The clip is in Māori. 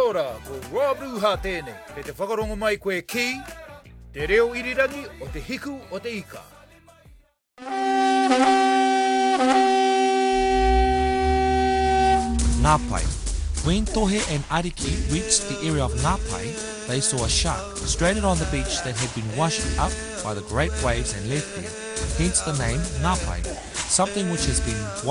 ora ko Rob Ruha tēnei, pe te whakarongo mai koe ki, te reo irirangi o te hiku o te ika. Ngāpai. When Tohe and Ariki reached the area of Ngāpai, they saw a shark stranded on the beach that had been washed up by the great waves and left there, hence the name Ngāpai, something which has been